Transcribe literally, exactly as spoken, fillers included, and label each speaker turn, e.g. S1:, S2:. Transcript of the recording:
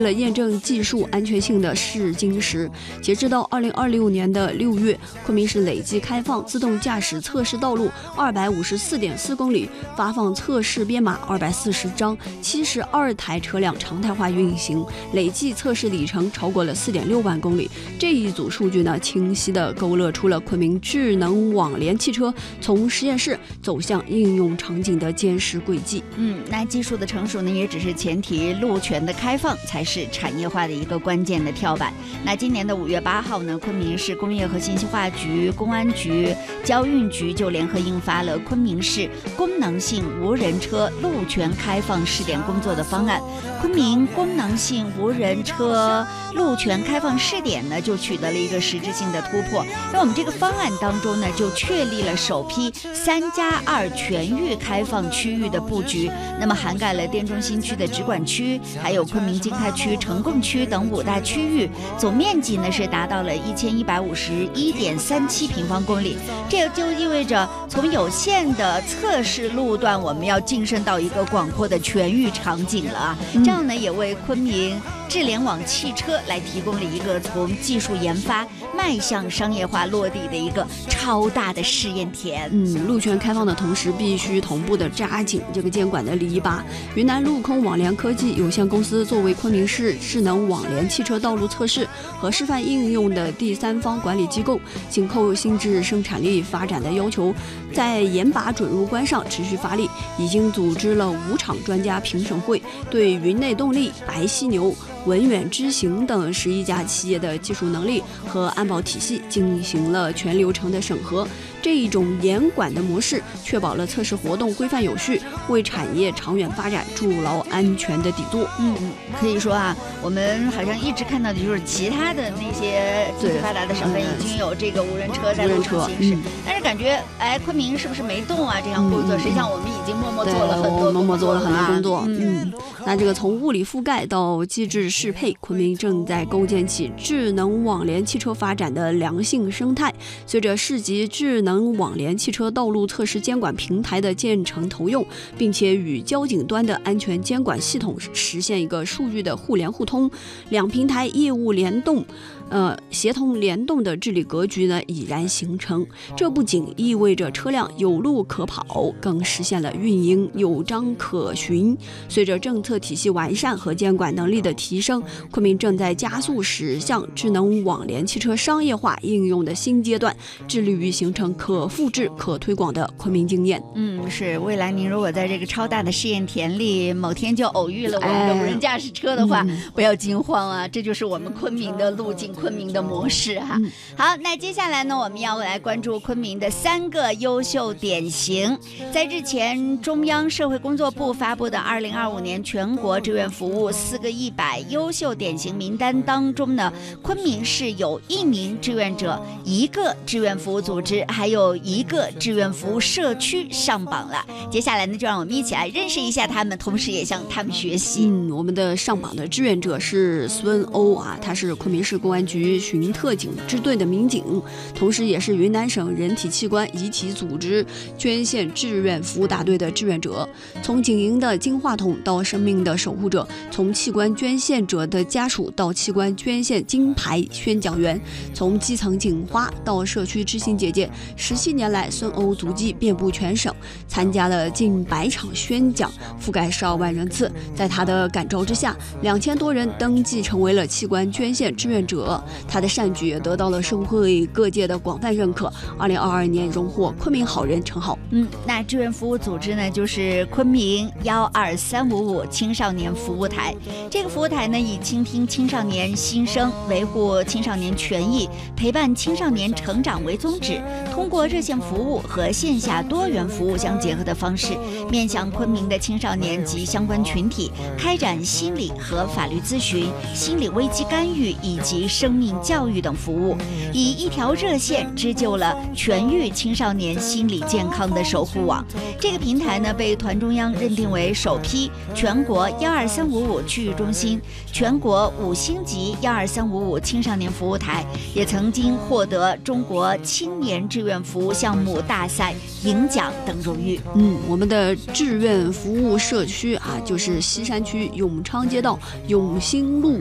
S1: 了验证技术安全性的试金石。截至到二零二六年的六月，昆明市累计开放自动驾驶测试道路二百五十四点四公里，发放测试编码二百四十张，七十二台车辆常态化运行，累计测试里程超过了四点六万公里。这一组数据呢，清晰地勾勒出了昆明智能网联汽车从实验室走向应用场景的坚实轨迹。
S2: 嗯，那技术的成熟呢，也只是前提，路权的开放才是是产业化的一个关键的跳板。那今年的五月八号呢，昆明市工业和信息化局、公安局、交运局就联合印发了昆明市功能性无人车路权开放试点工作的方案。昆明功能性无人车路权开放试点呢，就取得了一个实质性的突破。那我们这个方案当中呢，就确立了首批三加二全域开放区域的布局，那么涵盖了滇中新区的直管区，还有昆明经泰区、呈贡区等五大区域，总面积呢是达到了一千一百五十一点三七平方公里。这就意味着从有限的测试路段，我们要晋升到一个广阔的全域场景了啊！
S1: 嗯、
S2: 这样呢，也为昆明智联网汽车来提供了一个从技术研发迈向商业化落地的一个超大的试验田。
S1: 嗯，路权开放的同时，必须同步的扎紧这个监管的篱笆。云南陆空网联科技有限公司作为昆明市智能网联汽车道路测试和示范应用的第三方管理机构，紧扣新智生产力发展的要求，在严把准入关上持续发力，已经组织了五场专家评审会，对云内动力、白犀牛、文远知行等十一家企业的技术能力和安保体系进行了全流程的审核。这一种严管的模式，确保了测试活动规范有序，为产业长远发展筑牢安全的底座。
S2: 嗯，可以说啊，我们好像一直看到的就是其他的那些经济发达的省份已经有这个无人车在路上行驶，嗯、但是感觉哎，昆明是不是没动啊？这项工作，嗯、实际上我们已经默默做了很多，
S1: 默默做了很多工作。
S2: 嗯，
S1: 嗯那这个从物理覆盖到机制适配，昆明正在构建起智能网联汽车发展的良性生态。随着市级智能网联汽车道路测试监管平台的建成投用，并且与交警端的安全监管系统实现一个数据的互联互通，两平台业务联动。呃，协同联动的治理格局呢已然形成。这不仅意味着车辆有路可跑，更实现了运营有章可循。随着政策体系完善和监管能力的提升，昆明正在加速驶向智能网联汽车商业化应用的新阶段，致力于形成可复制、可推广的昆明经验。
S2: 嗯，是。未来您如果在这个超大的试验田里，某天就偶遇了我们的无人驾驶车的话，哎嗯、不要惊慌啊，这就是我们昆明的路径。昆明的模式哈、嗯，好，那接下来呢，我们要来关注昆明的三个优秀典型。在日前，中央社会工作部发布的二零二五年全国志愿服务四个一百优秀典型名单当中呢，昆明市有一名志愿者、一个志愿服务组织，还有一个志愿服务社区上榜了。接下来呢，就让我们一起来认识一下他们，同时也向他们学习。
S1: 嗯，我们的上榜的志愿者是孙欧啊，他是昆明市公安局巡特警支队的民警，同时也是云南省人体器官遗体组织捐献志愿服务大队的志愿者。从警营的金话筒到生命的守护者，从器官捐献者的家属到器官捐献金牌宣讲员，从基层警花到社区知心姐姐，十七年来，孙欧足迹遍布全省，参加了近百场宣讲，覆盖十二万人次。在他的感召之下，两千多人登记成为了器官捐献志愿者。他的善举也得到了社会各界的广泛认可。二零二二年荣获昆明好人称号。
S2: 嗯，那志愿服务组织呢，就是昆明幺二三五五青少年服务台。这个服务台呢，以倾听青少年心声、维护青少年权益、陪伴青少年成长为宗旨，通过热线服务和线下多元服务相结合的方式，面向昆明的青少年及相关群体，开展心理和法律咨询、心理危机干预以及生命教育等服务，以一条热线织就了全域青少年心理健康的守护网。这个平台呢，被团中央认定为首批全国幺二三五五区域中心、全国五星级幺二三五五青少年服务台，也曾经获得中国青年志愿服务项目大赛银奖等荣誉。
S1: 嗯，我们的志愿服务社区啊，就是西山区永昌街道永兴路